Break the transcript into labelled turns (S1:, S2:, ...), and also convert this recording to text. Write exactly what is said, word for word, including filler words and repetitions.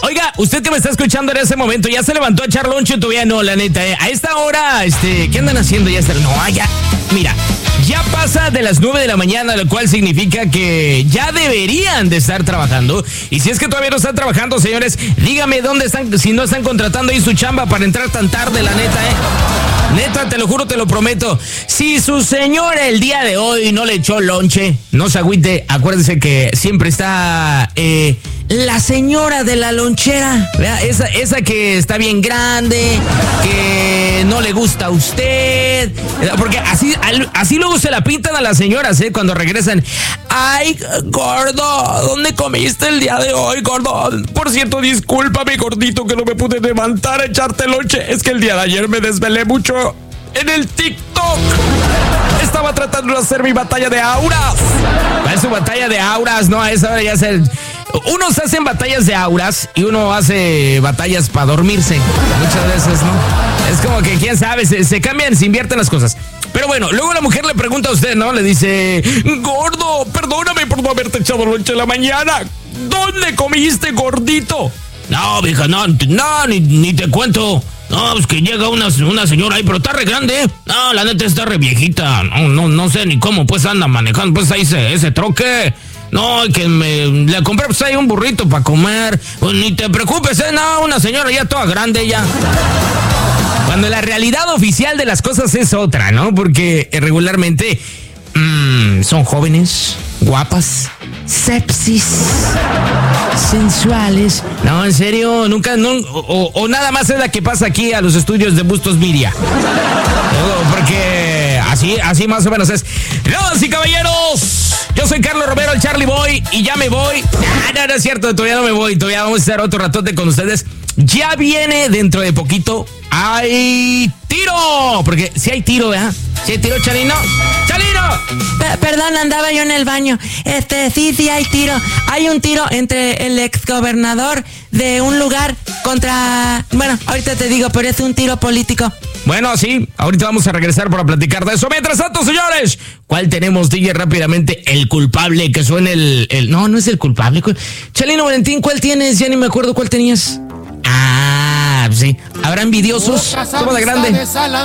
S1: Oiga, usted que me está escuchando en ese momento, ¿ya se levantó a echar lonche o todavía no, la neta? Eh? A esta hora, este, ¿qué andan haciendo? Ya está, no, ya, mira, ya pasa de las nueve de la mañana, lo cual significa que ya deberían de estar trabajando. Y si es que todavía no están trabajando, señores, dígame dónde están, si no están contratando ahí su chamba para entrar tan tarde, la neta, ¿eh? Neta, te lo juro, te lo prometo. Si su señora el día de hoy no le echó lonche, no se agüite. Acuérdese que siempre está eh, la señora de la lonchera. ¿Vea? Esa, esa que está bien grande, que no le gusta a usted. Porque así, así luego se la pintan a las señoras, ¿eh? Cuando regresan. Ay, gordo, ¿dónde comiste el día de hoy, gordo? Por cierto, discúlpame, gordito, que no me pude levantar a echarte lonche. Es que el día de ayer me desvelé mucho en el TikTok. Estaba tratando de hacer mi batalla de auras. ¿Cuál es su batalla de auras? No, a esa hora ya se... Unos hacen batallas de auras y uno hace batallas para dormirse. Muchas veces, ¿no? Es como que, quién sabe, se, se cambian, se invierten las cosas. Pero bueno, luego la mujer le pregunta a usted, ¿no? Le dice, gordo, perdóname por no haberte echado lonche en la mañana. ¿Dónde comiste, gordito? No, vieja, no, no, ni, ni te cuento. No, pues que llega una, una señora ahí, pero está re grande. No, la neta está re viejita. No, no, no sé ni cómo, pues anda manejando, pues ahí ese, ese troque. No, que me le compré pues ahí un burrito para comer. Pues ni te preocupes, ¿eh? No, una señora ya toda grande ya. Cuando la realidad oficial de las cosas es otra, ¿no? Porque regularmente mmm, son jóvenes, guapas, sepsis, sensuales. No, en serio, nunca, no, o, o nada más es la que pasa aquí a los estudios de Bustos Media. Porque así, así más o menos es. Damas y caballeros, yo soy Carlos Romero, el Charlie Boy, y ya me voy. Ah, no, no es cierto, todavía no me voy, todavía vamos a estar otro ratote con ustedes. Ya viene dentro de poquito, hay tiro, porque si hay tiro, ¿verdad? Si hay tiro, Chalino. ¡Chalino!
S2: P- perdón, andaba yo en el baño. Este, sí, sí hay tiro. Hay un tiro entre el exgobernador de un lugar contra... Bueno, ahorita te digo, pero es un tiro político.
S1: Bueno, sí, ahorita vamos a regresar para platicar de eso. Mientras tanto, señores, ¿cuál tenemos, D J, rápidamente? El culpable, que suene el... el... No, no es el culpable. Chalino Valentín, ¿cuál tienes? Ya ni me acuerdo cuál tenías. Ah, sí. ¿Habrá envidiosos? ¿Cómo de grande?